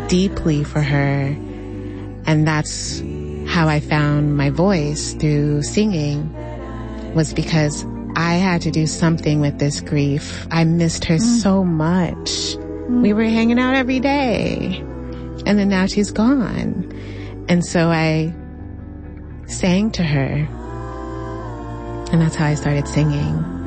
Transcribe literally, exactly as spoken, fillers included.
deeply for her. And that's how I found my voice, through singing, was because I had to do something with this grief. I missed her mm. so much. Mm. We were hanging out every day. And then now she's gone. And so I sang to her. And that's how I started singing.